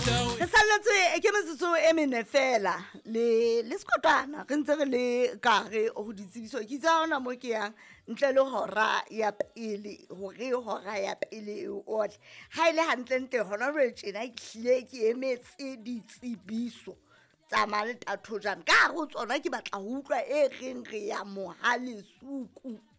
Re salletswe ke metsotso e mene fela le sekotwana re ntse re le kare go ditsebiso ke tsa ona mo ke yang ntle le hora ya pele hore hora ya pele o tle ha ile hantle hona re tjena hlile ke emetse ditsebiso tsa Malta Trojan ka go tsona ke batla ho utlwa e reng re ya mohalesuku